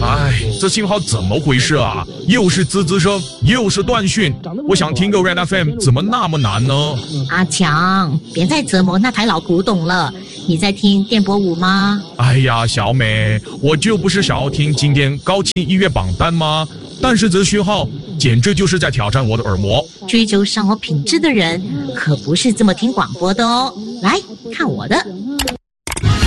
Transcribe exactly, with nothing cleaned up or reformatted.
哎，这信号怎么回事啊？又是滋滋声，又是断讯。我想听个 Red F M， 怎么那么难呢？ 阿强，别再折磨那台老古董了。你在听电波舞吗？ 哎呀，小美，我就不是想要听今天高清音乐榜单吗？但是这讯号简直就是在挑战我的耳膜。 追求生活品质的人可不是这么听广播的哦。来看我的。